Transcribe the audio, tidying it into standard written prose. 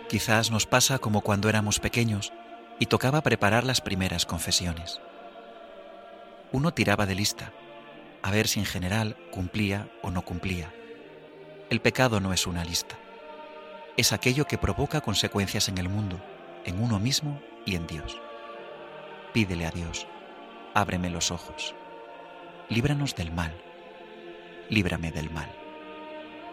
Quizás nos pasa como cuando éramos pequeños y tocaba preparar las primeras confesiones. Uno tiraba de lista, a ver si en general cumplía o no cumplía. El pecado no es una lista. Es aquello que provoca consecuencias en el mundo, en uno mismo y en Dios. Pídele a Dios, ábreme los ojos. Líbranos del mal. Líbrame del mal.